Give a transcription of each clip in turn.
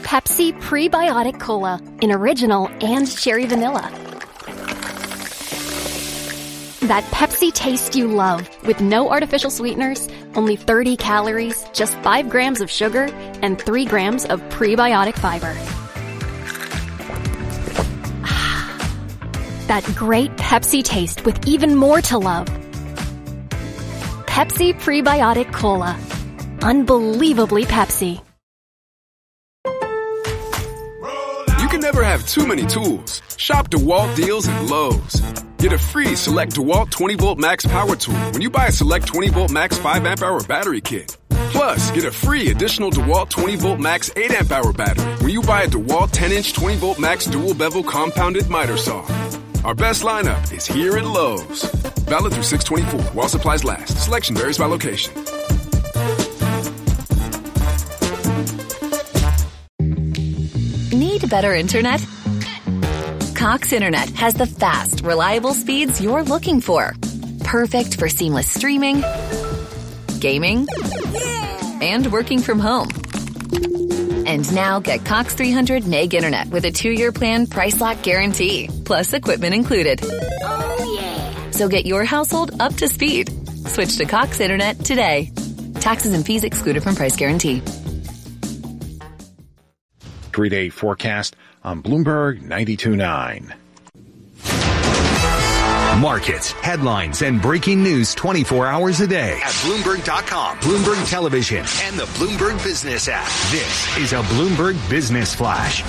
Pepsi Prebiotic Cola in original and cherry vanilla. That Pepsi taste you love with no artificial sweeteners, only 30 calories, just 5 grams of sugar, and 3 grams of prebiotic fiber. That great Pepsi taste with even more to love. Pepsi Prebiotic Cola. Unbelievably Pepsi. You can never have too many tools. Shop DeWalt deals at Lowe's. Get a free Select DeWalt 20-Volt Max Power Tool when you buy a Select 20-Volt Max 5-amp-hour battery kit. Plus, get a free additional DeWalt 20-Volt Max 8-amp-hour battery when you buy a DeWalt 10-inch 20-Volt Max dual-bevel compounded miter saw. Our best lineup is here at Lowe's. Valid through 6/24 while supplies last. Selection varies by location. Need better internet? Cox Internet has the fast, reliable speeds you're looking for. Perfect for seamless streaming, gaming, and working from home. And now get Cox 300 meg internet with a 2-year plan price lock guarantee, plus equipment included. Oh, yeah. So get your household up to speed. Switch to Cox Internet today. Taxes and fees excluded from price guarantee. 3-day forecast on Bloomberg 92.9. Markets, headlines, and breaking news 24 hours a day at Bloomberg.com, Bloomberg Television, and the Bloomberg Business app. This is a Bloomberg Business Flash.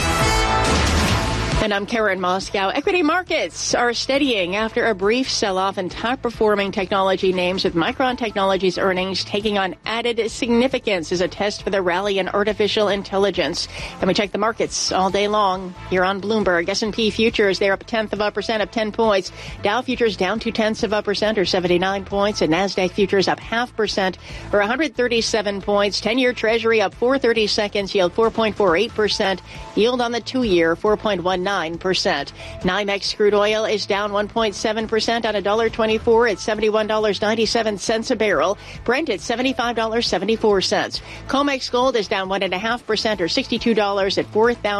And I'm Karen Moscow. Equity markets are steadying after a brief sell-off in top-performing technology names, with Micron Technology's earnings taking on added significance as a test for the rally in artificial intelligence. And we check the markets all day long here on Bloomberg. S&P futures, they're up 0.1% up 10 points. Dow futures down 0.2% or 79 points. And NASDAQ futures up 0.5% or 137 points. 10-year Treasury up 4/32, yield 4.48%. Yield on the 2-year 4.19%. NYMEX crude oil is down 1.7% on $1.24 at $71.97 a barrel. Brent at $75.74. COMEX gold is down 1.5% or $62 at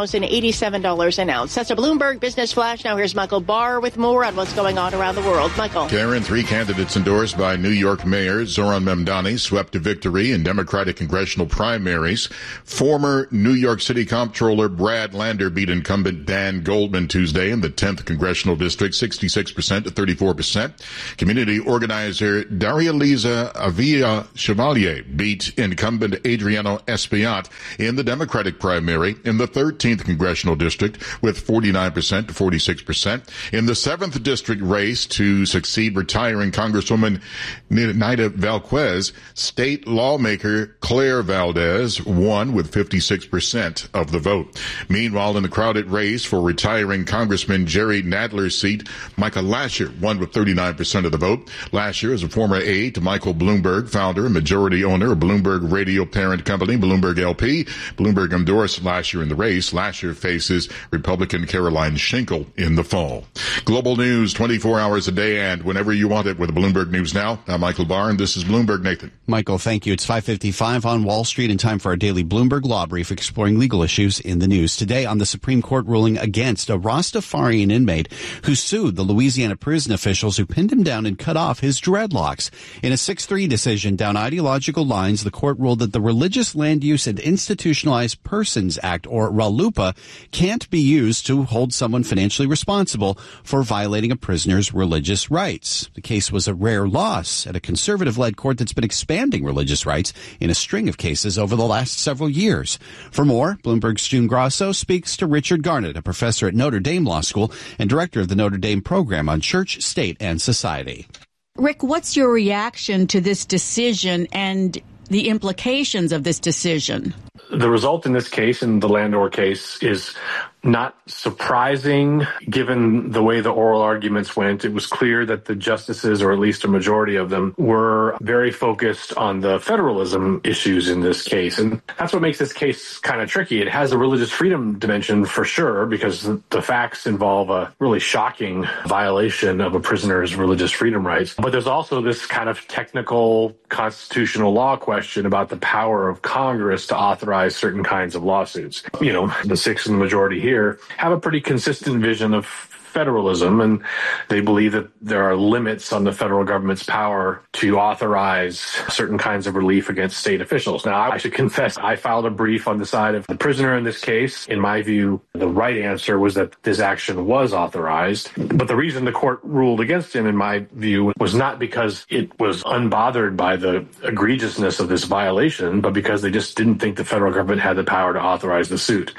$4,087 an ounce. That's a Bloomberg Business Flash. Now here's Michael Barr with more on what's going on around the world. Michael. Karen, 3 candidates endorsed by New York Mayor Zohran Mamdani swept to victory in Democratic congressional primaries. Former New York City Comptroller Brad Lander beat incumbent Dan Goldman Tuesday in the 10th Congressional District, 66% to 34%. Community organizer Daria-Liza Avila Chevalier beat incumbent Adriano Espaillat in the Democratic primary in the 13th Congressional District with 49% to 46%. In the 7th District race to succeed retiring Congresswoman Nida Velquez, state lawmaker Claire Valdez won with 56% of the vote. Meanwhile, in the crowded race for retiring Congressman Jerry Nadler's seat, Michael Lasher won with 39% of the vote. Lasher is a former aide to Michael Bloomberg, founder and majority owner of Bloomberg radio parent company, Bloomberg LP. Bloomberg endorsed Lasher in the race. Lasher faces Republican Caroline Schinkel in the fall. Global news 24 hours a day and whenever you want it with Bloomberg News Now. I'm Michael Barr, and this is Bloomberg. Nathan. Michael, thank you. It's 5:55 on Wall Street and time for our daily Bloomberg Law Brief exploring legal issues in the news. Today on the Supreme Court ruling against a Rastafarian inmate who sued the Louisiana prison officials who pinned him down and cut off his dreadlocks. In a 6-3 decision down ideological lines, the court ruled that the Religious Land Use and Institutionalized Persons Act, or RLUIPA, can't be used to hold someone financially responsible for violating a prisoner's religious rights. The case was a rare loss at a conservative-led court that's been expanding religious rights in a string of cases over the last several years. For more, Bloomberg's June Grosso speaks to Richard Garnett, a professor at Notre Dame Law School and director of the Notre Dame program on church, state, and society. Rick, what's your reaction to this decision and the implications of this decision? The result in this case, in the Landor case, is not surprising given the way the oral arguments went. It was clear that the justices, or at least a majority of them, were very focused on the federalism issues in this case. And that's what makes this case kind of tricky. It has a religious freedom dimension for sure, because the facts involve a really shocking violation of a prisoner's religious freedom rights. But there's also this kind of technical constitutional law question about the power of Congress to authorize certain kinds of lawsuits. You know, the six in the majority here have a pretty consistent vision of federalism, and they believe that there are limits on the federal government's power to authorize certain kinds of relief against state officials. Now, I should confess, I filed a brief on the side of the prisoner in this case. In my view, the right answer was that this action was authorized. But the reason the court ruled against him, in my view, was not because it was unbothered by the egregiousness of this violation, but because they just didn't think the federal government had the power to authorize the suit.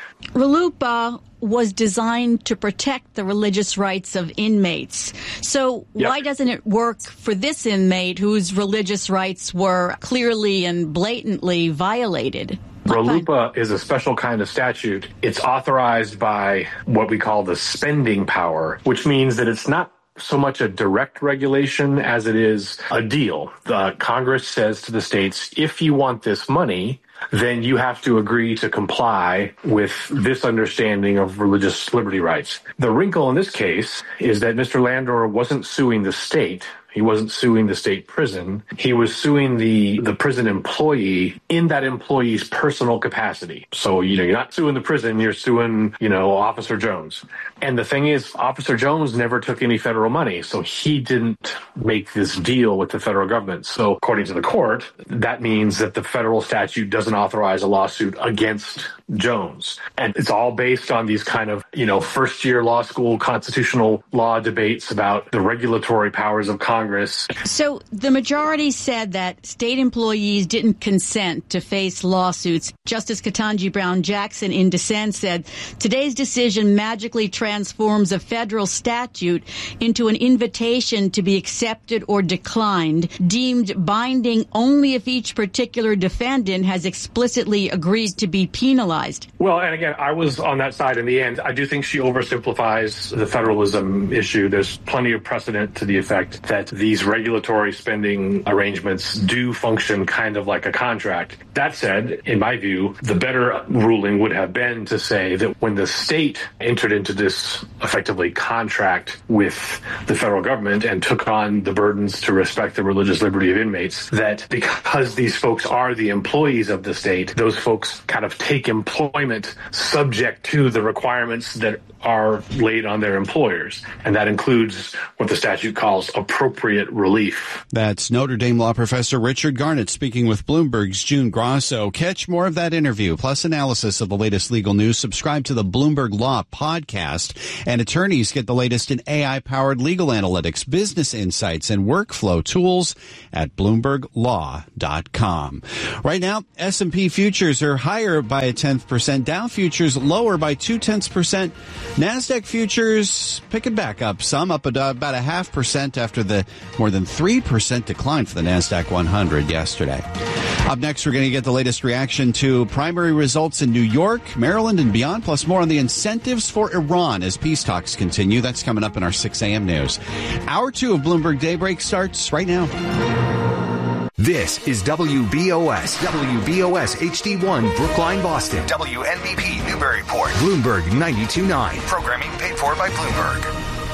RLUIPA was designed to protect the religious rights of inmates. So why doesn't it work for this inmate whose religious rights were clearly and blatantly violated? RLUIPA is a special kind of statute. It's authorized by what we call the spending power, which means that it's not so much a direct regulation as it is a deal. The Congress says to the states, if you want this money, then you have to agree to comply with this understanding of religious liberty rights. The wrinkle in this case is that Mr. Landor wasn't suing the state. He wasn't suing the state prison. He was suing the prison employee in that employee's personal capacity. So, you're not suing the prison, you're suing, Officer Jones. And the thing is, Officer Jones never took any federal money, so he didn't make this deal with the federal government. So, according to the court, that means that the federal statute doesn't authorize a lawsuit against Jones. And it's all based on these kind of, first-year law school constitutional law debates about the regulatory powers of Congress. So the majority said that state employees didn't consent to face lawsuits. Justice Ketanji Brown Jackson in dissent said, today's decision magically transforms a federal statute into an invitation to be accepted or declined, deemed binding only if each particular defendant has explicitly agreed to be penalized. Well, and again, I was on that side in the end. I do think she oversimplifies the federalism issue. There's plenty of precedent to the effect that these regulatory spending arrangements do function kind of like a contract. That said, in my view, the better ruling would have been to say that when the state entered into this effectively contract with the federal government and took on the burdens to respect the religious liberty of inmates, that because these folks are the employees of the state, those folks kind of take employment subject to the requirements that are laid on their employers. And that includes what the statute calls appropriate relief. That's Notre Dame law professor Richard Garnett speaking with Bloomberg's June Grosso. Catch more of that interview, plus analysis of the latest legal news. Subscribe to the Bloomberg Law podcast. And attorneys get the latest in AI-powered legal analytics, business insights, and workflow tools at BloombergLaw.com. Right now, S&P futures are higher by 0.1%. Dow futures lower by 0.2%. NASDAQ futures picking back up some, up about 0.5% after the more than 3% decline for the NASDAQ 100 yesterday. Up next, we're going to get the latest reaction to primary results in New York, Maryland, and beyond, plus more on the incentives for Iran as peace talks continue. That's coming up in our 6 a.m. news. Hour 2 of Bloomberg Daybreak starts right now. This is WBOS HD1, Brookline, Boston. WNBP, Newburyport. Bloomberg 92.9. Programming paid for by Bloomberg.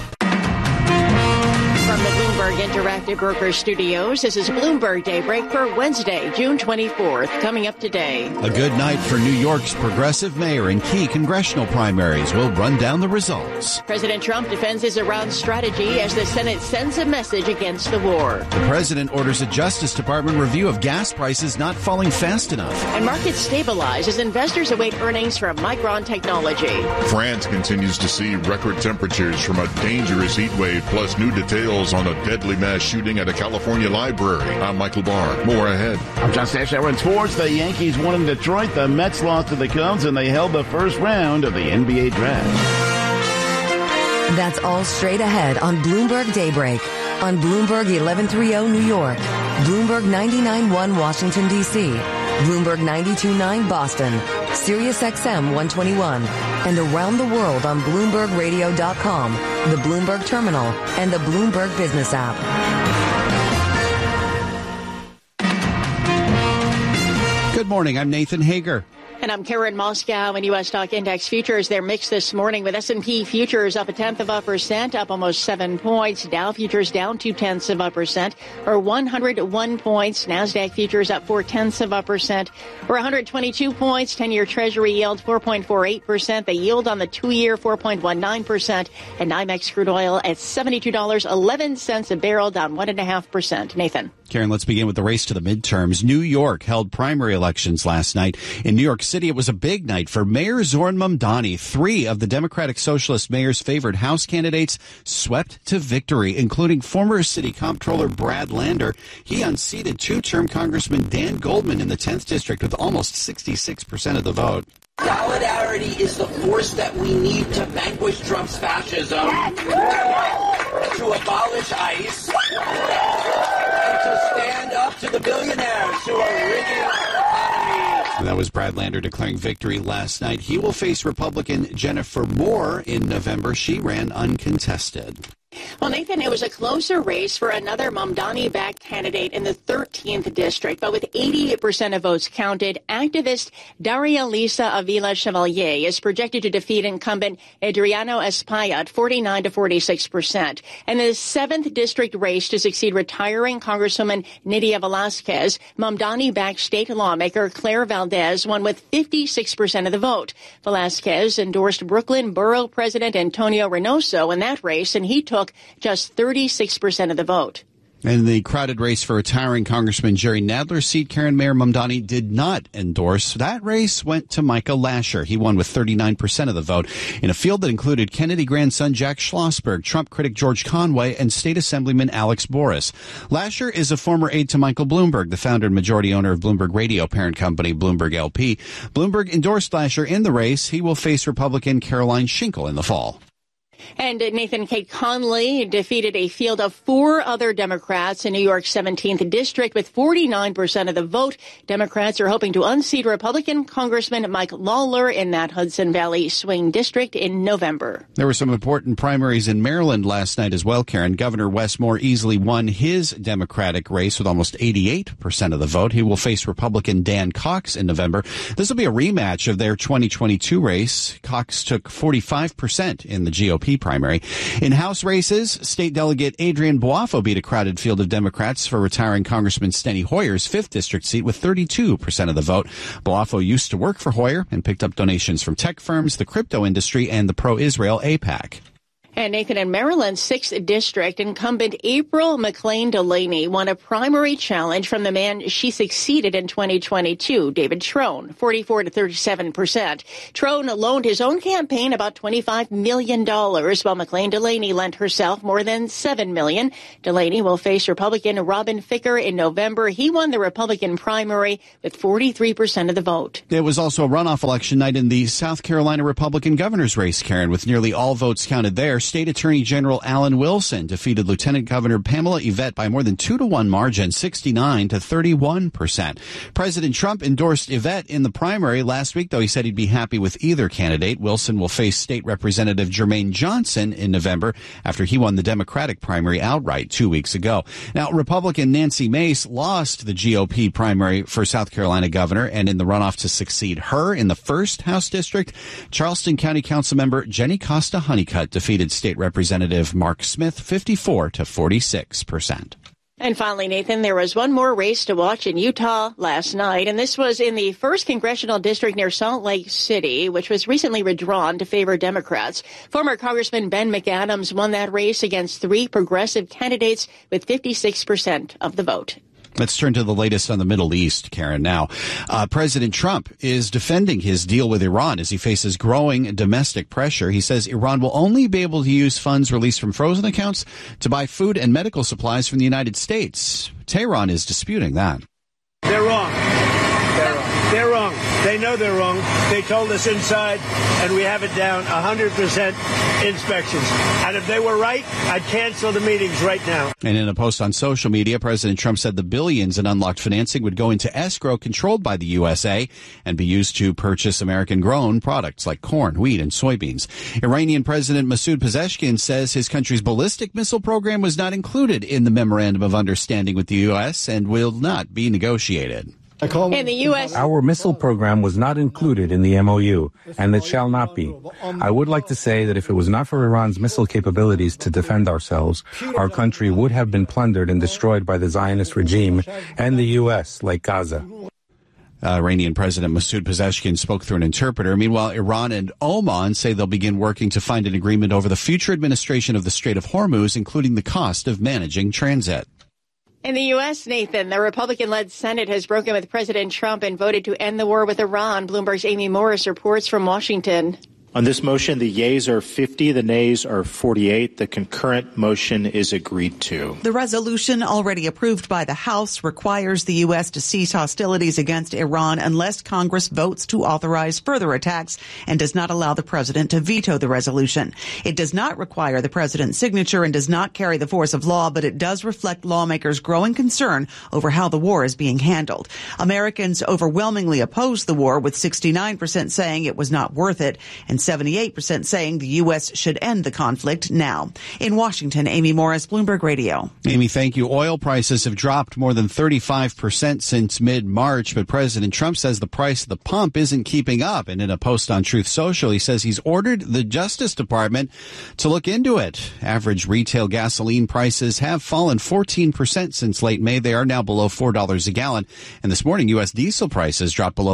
From the Bloomberg Interactive Brokers Studios, this is Bloomberg Daybreak for Wednesday, June 24th. Coming up today. A good night for New York's progressive mayor in key congressional primaries. We'll run down the results. President Trump defends his Iran strategy as the Senate sends a message against the war. The president orders a Justice Department review of gas prices not falling fast enough. And markets stabilize as investors await earnings from Micron Technology. France continues to see record temperatures from a dangerous heat wave, plus new details on a deadly mass shooting at a California library. I'm Michael Barr. More ahead. I'm John Stashower in sports. The Yankees won in Detroit. The Mets lost to the Cubs, and they held the first round of the NBA draft. That's all straight ahead on Bloomberg Daybreak. On Bloomberg 1130 New York, Bloomberg 99.1 Washington, D.C., Bloomberg 92.9 Boston, Sirius XM 121, and around the world on BloombergRadio.com, the Bloomberg Terminal, and the Bloomberg Business app. Good morning. I'm Nathan Hager. And I'm Karen Moscow. And U.S. stock index futures, they're mixed this morning with S&P futures up 0.1%, up almost 7 points. Dow futures down 0.2%, or 101 points. NASDAQ futures up 0.4%, or 122 points. 10-year Treasury yield 4.48%. The yield on the 2-year 4.19%. And NYMEX crude oil at $72.11 a barrel, down 1.5%. Nathan. Karen, let's begin with the race to the midterms. New York held primary elections last night. In New York City, it was a big night for Mayor Zohran Mamdani. 3 of the Democratic Socialist mayor's favored House candidates swept to victory, including former city comptroller Brad Lander. He unseated 2-term Congressman Dan Goldman in the 10th district with almost 66% of the vote. Solidarity is the force that we need to vanquish Trump's fascism, to abolish ICE, and to stand up to the billionaires who are rigging our economy. That was Brad Lander declaring victory last night. He will face Republican Jennifer Moore in November. She ran uncontested. Well, Nathan, it was a closer race for another Mamdani-backed candidate in the 13th district, but with 88% of votes counted, activist Daria Lisa Avila Chevalier is projected to defeat incumbent Adriano Espaillat at 49 to 46%. And in the 7th district race to succeed retiring Congresswoman Nydia Velázquez, Mamdani-backed state lawmaker Claire Valdez won with 56% of the vote. Velázquez endorsed Brooklyn Borough President Antonio Reynoso in that race, and he took just 36% of the vote. In the crowded race for retiring Congressman Jerry Nadler's seat, Karen, Mayor Mamdani did not endorse. That race went to Micah Lasher. He won with 39% of the vote in a field that included Kennedy grandson Jack Schlossberg, Trump critic George Conway, and State Assemblyman Alex Boris. Lasher is a former aide to Michael Bloomberg, the founder and majority owner of Bloomberg Radio parent company Bloomberg LP. Bloomberg endorsed Lasher in the race. He will face Republican Caroline Schinkel in the fall. And Nathan, Kate Conley defeated a field of 4 other Democrats in New York's 17th district with 49% of the vote. Democrats are hoping to unseat Republican Congressman Mike Lawler in that Hudson Valley swing district in November. There were some important primaries in Maryland last night as well, Karen. Governor Wes Moore easily won his Democratic race with almost 88% of the vote. He will face Republican Dan Cox in November. This will be a rematch of their 2022 race. Cox took 45% in the GOP primary. In House races, State Delegate Adrian Boafo beat a crowded field of Democrats for retiring Congressman Steny Hoyer's 5th district seat with 32% of the vote. Boafo used to work for Hoyer and picked up donations from tech firms, the crypto industry, and the pro-Israel AIPAC. And Nathan, in Maryland's 6th district, incumbent April McLean Delaney won a primary challenge from the man she succeeded in 2022, David Trone, 44 to 37%. Trone loaned his own campaign about $25 million, while McLean Delaney lent herself more than $7 million. Delaney will face Republican Robin Ficker in November. He won the Republican primary with 43% of the vote. It was also a runoff election night in the South Carolina Republican governor's race, Karen, with nearly all votes counted there. State Attorney General Alan Wilson defeated Lieutenant Governor Pamela Yvette by more than 2-to-1 margin, 69 to 31%. President Trump endorsed Yvette in the primary last week, though he said he'd be happy with either candidate. Wilson will face State Representative Jermaine Johnson in November after he won the Democratic primary outright 2 weeks ago. Now, Republican Nancy Mace lost the GOP primary for South Carolina governor, and in the runoff to succeed her in the 1st House District, Charleston County Councilmember Jenny Costa Honeycutt defeated State Representative Mark Smith 54 to 46%. And finally, Nathan, there was one more race to watch in Utah last night, and this was in the 1st congressional district near Salt Lake City, which was recently redrawn to favor Democrats. Former Congressman Ben McAdams won that race against 3 progressive candidates with 56% of the vote. Let's turn to the latest on the Middle East, Karen. Now, President Trump is defending his deal with Iran as he faces growing domestic pressure. He says Iran will only be able to use funds released from frozen accounts to buy food and medical supplies from the United States. Tehran is disputing that. They're wrong. They're wrong. They're wrong. They know they're wrong. They told us inside, and we have it down 100% inspections. And if they were right, I'd cancel the meetings right now. And in a post on social media, President Trump said the billions in unlocked financing would go into escrow controlled by the USA and be used to purchase American-grown products like corn, wheat, and soybeans. Iranian President Masoud Pezeshkian says his country's ballistic missile program was not included in the Memorandum of Understanding with the U.S. and will not be negotiated. In the U.S., our missile program was not included in the MOU, and it shall not be. I would like to say that if it was not for Iran's missile capabilities to defend ourselves, our country would have been plundered and destroyed by the Zionist regime and the U.S., like Gaza. Iranian President Masoud Pezeshkian spoke through an interpreter. Meanwhile, Iran and Oman say they'll begin working to find an agreement over the future administration of the Strait of Hormuz, including the cost of managing transit. In the U.S., Nathan, the Republican-led Senate has broken with President Trump and voted to end the war with Iran. Bloomberg's Amy Morris reports from Washington. On this motion, the yeas are 50, the nays are 48. The concurrent motion is agreed to. The resolution, already approved by the House, requires the U.S. to cease hostilities against Iran unless Congress votes to authorize further attacks and does not allow the president to veto the resolution. It does not require the president's signature and does not carry the force of law, but it does reflect lawmakers' growing concern over how the war is being handled. Americans overwhelmingly oppose the war, with 69% saying it was not worth it and 78% saying the U.S. should end the conflict now. In Washington, Amy Morris, Bloomberg Radio. Amy, thank you. Oil prices have dropped more than 35% since mid-March, but President Trump says the price of the pump isn't keeping up. And in a post on Truth Social, he says he's ordered the Justice Department to look into it. Average retail gasoline prices have fallen 14% since late May. They are now below $4 a gallon. And this morning, U.S. diesel prices dropped below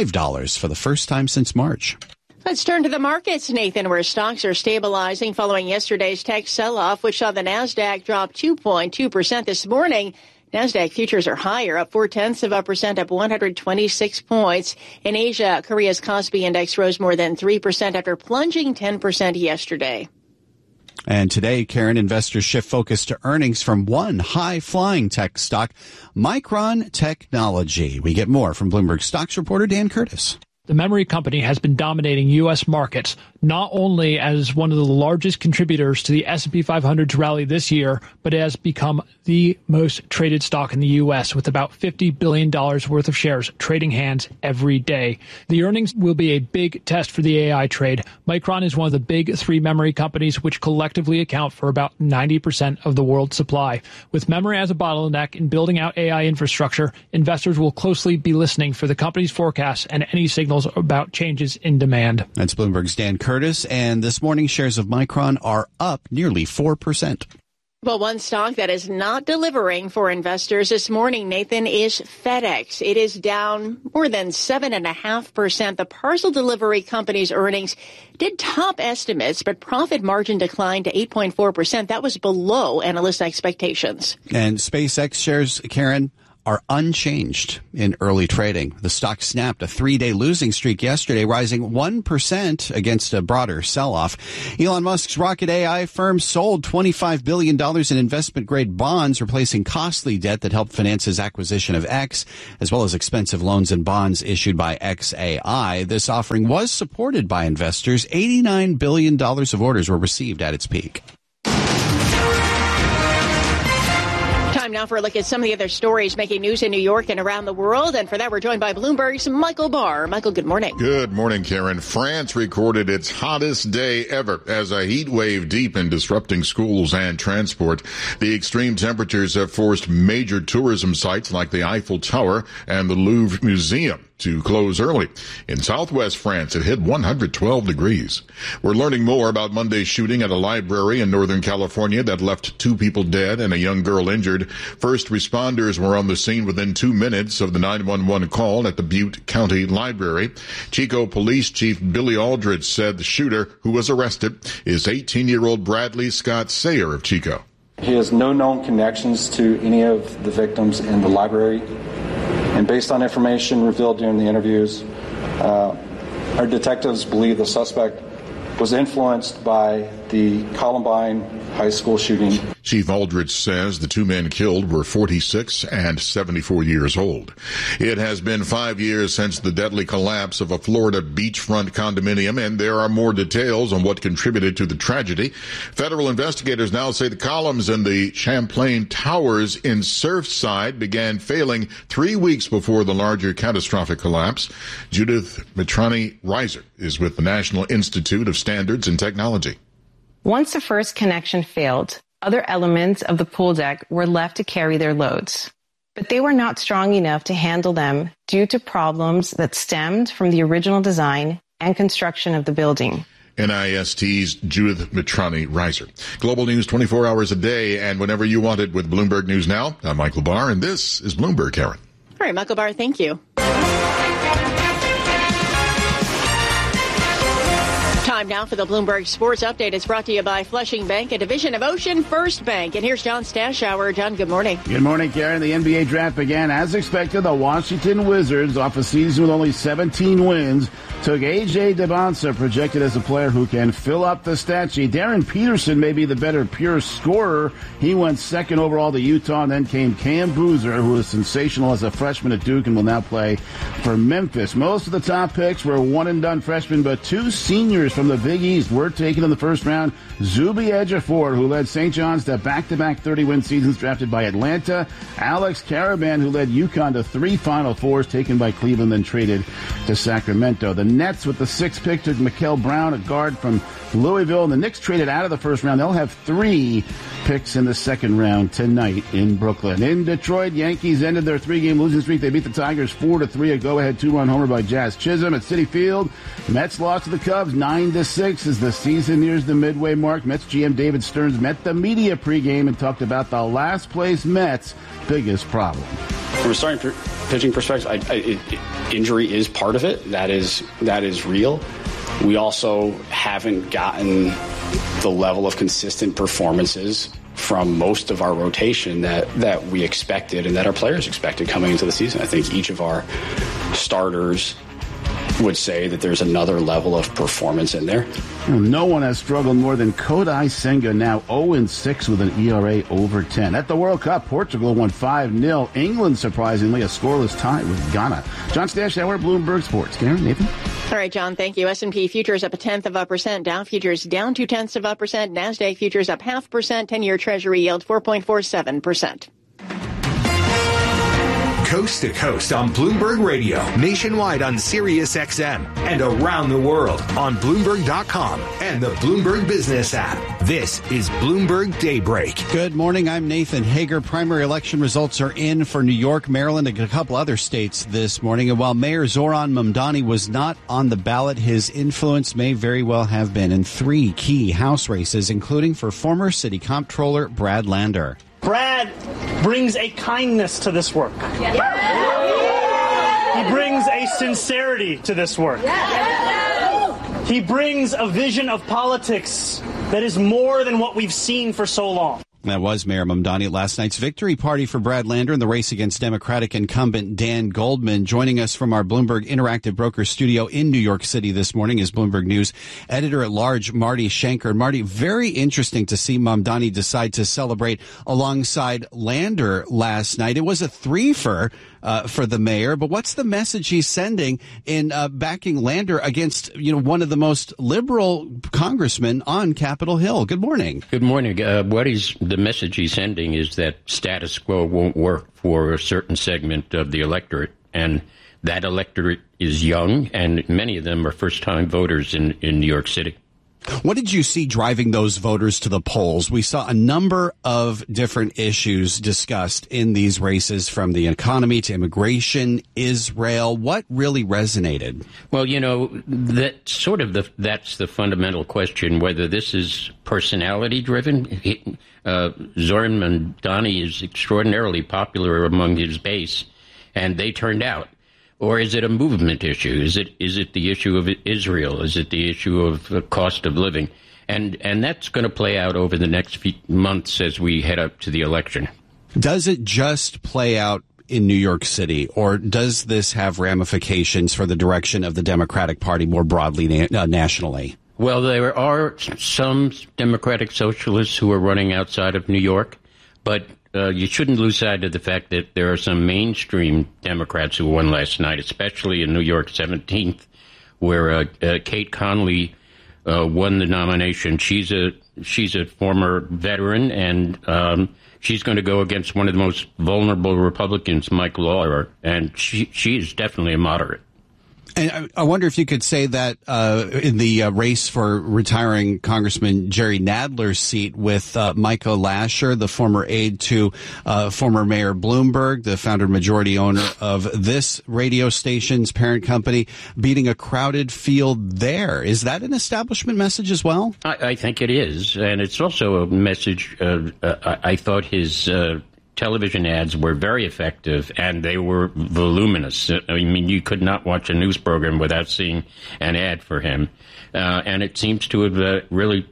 $5 for the first time since March. Let's turn to the markets, Nathan, where stocks are stabilizing following yesterday's tech sell-off, which saw the Nasdaq drop 2.2% this morning. Nasdaq futures are higher, up 0.4%, up 126 points. In Asia, Korea's Kospi index rose more than 3% after plunging 10% yesterday. And today, Karen, investors shift focus to earnings from one high-flying tech stock, Micron Technology. We get more from Bloomberg Stocks reporter Dan Curtis. The memory company has been dominating U.S. markets, not only as one of the largest contributors to the S&P 500's rally this year, but it has become the most traded stock in the U.S. with about $50 billion worth of shares trading hands every day. The earnings will be a big test for the AI trade. Micron is one of the big three memory companies, which collectively account for about 90% of the world's supply. With memory as a bottleneck in building out AI infrastructure, investors will closely be listening for the company's forecasts and any signals about changes in demand. That's Bloomberg's Dan Curtis, and this morning shares of Micron are up nearly 4%. Well, one stock that is not delivering for investors this morning, Nathan, is FedEx. It is down more than 7.5%. The parcel delivery company's earnings did top estimates, but profit margin declined to 8.4%. That was below analyst expectations. And SpaceX shares, Karen, are unchanged in early trading. The stock snapped a 3-day losing streak yesterday, rising 1% against a broader sell-off. Elon Musk's rocket AI firm sold $25 billion in investment-grade bonds, replacing costly debt that helped finance his acquisition of X, as well as expensive loans and bonds issued by XAI. This offering was supported by investors. $89 billion of orders were received at its peak. Time now for a look at some of the other stories making news in New York and around the world. And for that, we're joined by Bloomberg's Michael Barr. Michael, good morning. Good morning, Karen. France recorded its hottest day ever as a heat wave deepened, disrupting schools and transport. The extreme temperatures have forced major tourism sites like the Eiffel Tower and the Louvre Museum to close early. In southwest France, it hit 112 degrees. We're learning more about Monday's shooting at a library in Northern California that left 2 people dead and a young girl injured. First responders were on the scene within 2 minutes of the 911 call at the Butte County Library. Chico Police Chief Billy Aldridge said the shooter, who was arrested, is 18-year-old Bradley Scott Sayer of Chico. He has no known connections to any of the victims in the library. And based on information revealed during the interviews, our detectives believe the suspect was influenced by the Columbine High School shooting. Chief Aldrich says the two men killed were 46 and 74 years old. It has been 5 years since the deadly collapse of a Florida beachfront condominium, and there are more details on what contributed to the tragedy. Federal investigators now say the columns in the Champlain Towers in Surfside began failing 3 weeks before the larger catastrophic collapse. Judith Mitrani-Reiser is with the National Institute of Standards and Technology. Once the first connection failed, other elements of the pool deck were left to carry their loads. But they were not strong enough to handle them due to problems that stemmed from the original design and construction of the building. NIST's Judith Mitrani-Reiser. Global news 24 hours a day and whenever you want it with Bloomberg News Now. I'm Michael Barr, and this is Bloomberg, Karen. All right, Michael Barr, thank you. Time now for the Bloomberg Sports Update. It's brought to you by Flushing Bank, a division of Ocean First Bank. And here's John Stashower. John, good morning. Good morning, Karen. The NBA draft began as expected. The Washington Wizards, off a season with only 17 wins, took A.J. Debonsa, projected as a player who can fill up the stat sheet. Darren Peterson may be the better pure scorer. He went second overall to Utah, and then came Cam Boozer, who was sensational as a freshman at Duke and will now play for Memphis. Most of the top picks were one-and-done freshmen, but two seniors from the Big East were taken in the first round. Zuby Ejiofor, who led St. John's to back-to-back 30-win seasons, drafted by Atlanta. Alex Caravan, who led UConn to 3 Final Fours, taken by Cleveland, then traded to Sacramento. The Nets, with the 6th pick, took Mikal Brown, a guard from Louisville. And the Knicks traded out of the first round. They'll have 3 picks in the second round tonight in Brooklyn. In Detroit, Yankees ended their 3-game losing streak. They beat the Tigers 4-3, a go-ahead 2-run homer by Jazz Chisholm at Citi Field. Mets lost to the Cubs 9-6 as the season nears the midway mark. Mets GM David Stearns met the media pregame and talked about the last place Mets' biggest problem. From a starting pitching perspective, injury is part of it. That is real. We also haven't gotten the level of consistent performances from most of our rotation that we expected and that our players expected coming into the season. I think each of our starters would say that there's another level of performance in there. No one has struggled more than Kodai Senga, now 0-6 with an ERA over 10. At the World Cup, Portugal won 5-0. England, surprisingly, a scoreless tie with Ghana. John Stashower, Bloomberg Sports. Karen, Nathan? All right, John, thank you. S&P futures up 0.1%. Dow futures down 0.2%. NASDAQ futures up 0.5%. 10-year Treasury yield 4.47%. Coast to coast on Bloomberg Radio, nationwide on Sirius XM, and around the world on Bloomberg.com and the Bloomberg Business app. This is Bloomberg Daybreak. Good morning. I'm Nathan Hager. Primary election results are in for New York, Maryland, and a couple other states this morning. And while Mayor Zoran Mamdani was not on the ballot, his influence may very well have been in 3 key House races, including for former City Comptroller Brad Lander. Brad brings a kindness to this work. Yes. He brings a sincerity to this work. Yes. He brings a vision of politics that is more than what we've seen for so long. That was Mayor Mamdani at last night's victory party for Brad Lander in the race against Democratic incumbent Dan Goldman. Joining us from our Bloomberg Interactive Broker studio in New York City this morning is Bloomberg News editor-at-large Marty Schenker. Marty, very interesting to see Mamdani decide to celebrate alongside Lander last night. It was a threefer for the mayor, but what's the message he's sending in backing Lander against, one of the most liberal congressmen on Capitol Hill? Good morning. Good morning. The message he's sending is that status quo won't work for a certain segment of the electorate, and that electorate is young, and many of them are first-time voters in New York City. What did you see driving those voters to the polls? We saw a number of different issues discussed in these races, from the economy to immigration, Israel. What really resonated? Well, that's the fundamental question, whether this is personality-driven. Zoran Mamdani is extraordinarily popular among his base, and they turned out. Or is it a movement issue? Is it the issue of Israel? Is it the issue of the cost of living? And that's going to play out over the next few months as we head up to the election. Does it just play out in New York City, or does this have ramifications for the direction of the Democratic Party more broadly nationally? Well, there are some Democratic socialists who are running outside of New York, but you shouldn't lose sight of the fact that there are some mainstream Democrats who won last night, especially in New York 17th, where Kate Conley won the nomination. She's a former veteran, and she's going to go against one of the most vulnerable Republicans, Mike Lawler, and she is definitely a moderate. And I wonder if you could say that in the race for retiring Congressman Jerry Nadler's seat with Michael Lasher, the former aide to former Mayor Bloomberg, the founder and majority owner of this radio station's parent company, beating a crowded field there. Is that an establishment message as well? I think it is. And it's also a message. I thought his television ads were very effective, and they were voluminous. I mean, you could not watch a news program without seeing an ad for him. And it seems to have really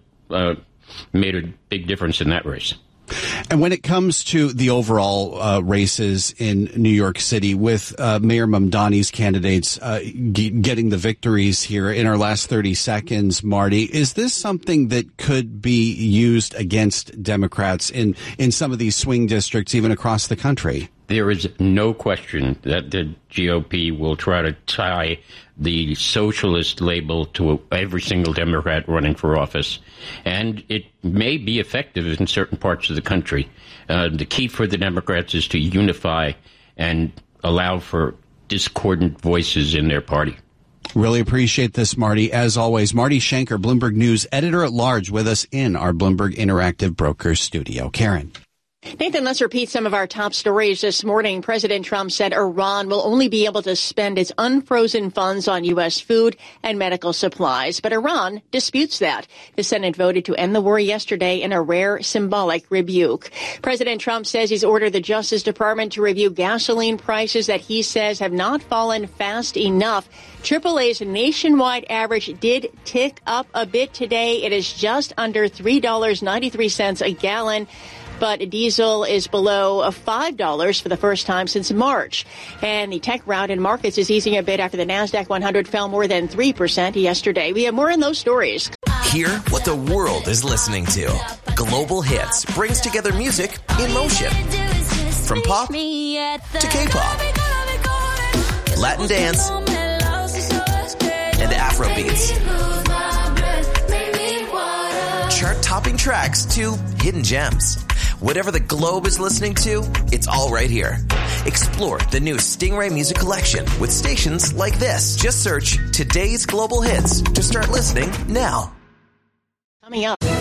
made a big difference in that race. And when it comes to the overall races in New York City, with Mayor Mamdani's candidates getting the victories here in our last 30 seconds, Marty, is this something that could be used against Democrats in some of these swing districts, even across the country? There is no question that the GOP will try to tie the socialist label to every single Democrat running for office. And it may be effective in certain parts of the country. The key for the Democrats is to unify and allow for discordant voices in their party. Really appreciate this, Marty. As always, Marty Schenker, Bloomberg News editor-at-large, with us in our Bloomberg Interactive Brokers studio. Karen. Nathan, let's repeat some of our top stories this morning. President Trump said Iran will only be able to spend its unfrozen funds on U.S. food and medical supplies, but Iran disputes that. The Senate voted to end the war yesterday in a rare symbolic rebuke. President Trump says he's ordered the Justice Department to review gasoline prices that he says have not fallen fast enough. AAA's nationwide average did tick up a bit today. It is just under $3.93 a gallon. But diesel is below $5 for the first time since March. And the tech rout in markets is easing a bit after the NASDAQ 100 fell more than 3% yesterday. We have more on those stories. Hear what the world is listening to. Global Hits brings together music in motion. From pop to K-pop, Latin dance, and Afrobeats. Chart-topping tracks to hidden gems. Whatever the globe is listening to, it's all right here. Explore the new Stingray Music Collection with stations like this. Just search Today's Global Hits to start listening now. Coming up.